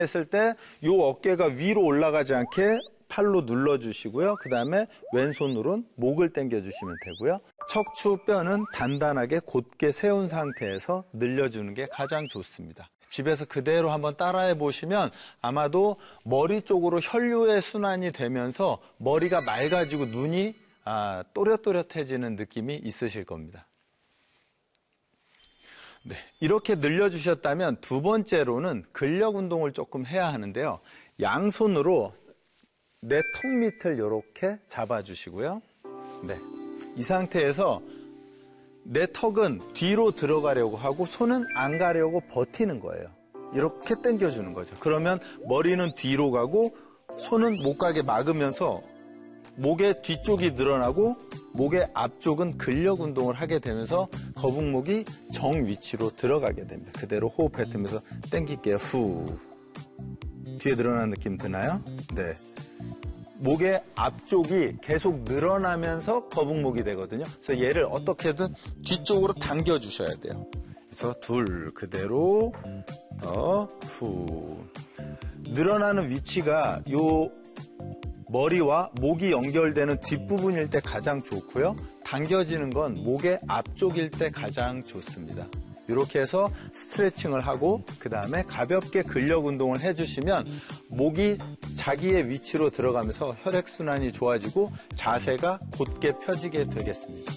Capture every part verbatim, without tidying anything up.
했을 때 이 어깨가 위로 올라가지 않게 팔로 눌러주시고요. 그 다음에 왼손으로는 목을 당겨주시면 되고요. 척추뼈는 단단하게 곧게 세운 상태에서 늘려주는 게 가장 좋습니다. 집에서 그대로 한번 따라해 보시면 아마도 머리 쪽으로 혈류의 순환이 되면서 머리가 맑아지고 눈이 아, 또렷또렷해지는 느낌이 있으실 겁니다. 네, 이렇게 늘려주셨다면 두 번째로는 근력 운동을 조금 해야 하는데요. 양손으로 내 턱 밑을 이렇게 잡아주시고요. 네, 이 상태에서 내 턱은 뒤로 들어가려고 하고 손은 안 가려고 버티는 거예요. 이렇게 당겨주는 거죠. 그러면 머리는 뒤로 가고 손은 못 가게 막으면서 목의 뒤쪽이 늘어나고 목의 앞쪽은 근력 운동을 하게 되면서 거북목이 정 위치로 들어가게 됩니다. 그대로 호흡 뱉으면서 당길게요. 후. 뒤에 늘어나는 느낌 드나요? 네. 목의 앞쪽이 계속 늘어나면서 거북목이 되거든요. 그래서 얘를 어떻게든 뒤쪽으로 당겨주셔야 돼요. 그래서 둘, 그대로 더, 후. 늘어나는 위치가 요 머리와 목이 연결되는 뒷부분일 때 가장 좋고요. 당겨지는 건 목의 앞쪽일 때 가장 좋습니다. 이렇게 해서 스트레칭을 하고 그 다음에 가볍게 근력 운동을 해주시면 목이 자기의 위치로 들어가면서 혈액순환이 좋아지고 자세가 곧게 펴지게 되겠습니다.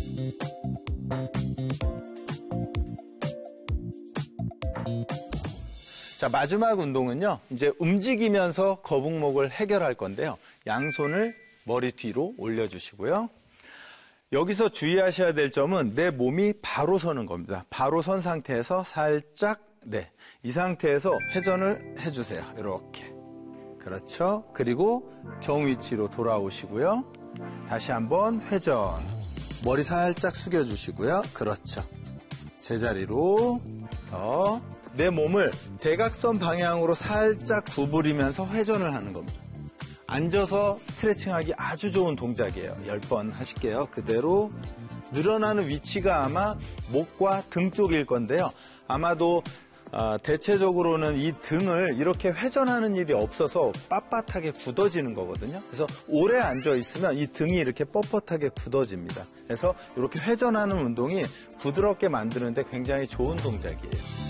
자, 마지막 운동은요. 이제 움직이면서 거북목을 해결할 건데요. 양손을 머리 뒤로 올려주시고요. 여기서 주의하셔야 될 점은 내 몸이 바로 서는 겁니다. 바로 선 상태에서 살짝, 네, 이 상태에서 회전을 해주세요. 이렇게. 그렇죠. 그리고 정 위치로 돌아오시고요. 다시 한번 회전. 머리 살짝 숙여주시고요. 그렇죠. 제자리로 더. 내 몸을 대각선 방향으로 살짝 구부리면서 회전을 하는 겁니다. 앉아서 스트레칭하기 아주 좋은 동작이에요. 열 번 하실게요. 그대로. 늘어나는 위치가 아마 목과 등 쪽일 건데요. 아마도 어, 대체적으로는 이 등을 이렇게 회전하는 일이 없어서 빳빳하게 굳어지는 거거든요. 그래서 오래 앉아 있으면 이 등이 이렇게 뻣뻣하게 굳어집니다. 그래서 이렇게 회전하는 운동이 부드럽게 만드는데 굉장히 좋은 동작이에요.